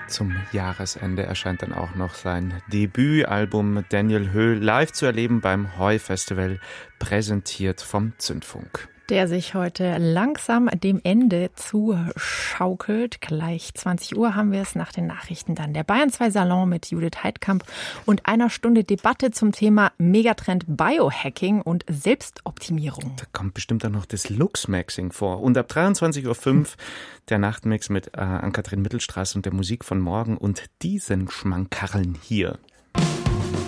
Zum Jahresende erscheint dann auch noch sein Debütalbum Daniel Höh live zu erleben beim Heu-Festival, präsentiert vom Zündfunk. Der sich heute langsam dem Ende zuschaukelt. Gleich 20 Uhr haben wir es, nach den Nachrichten dann der Bayern 2 Salon mit Judith Heidkamp und einer Stunde Debatte zum Thema Megatrend Biohacking und Selbstoptimierung. Da kommt bestimmt auch noch das Lux-Maxing vor. Und ab 23.05 Uhr der Nachtmix mit Ann-Kathrin Mittelstraß und der Musik von morgen und diesen Schmankerln hier.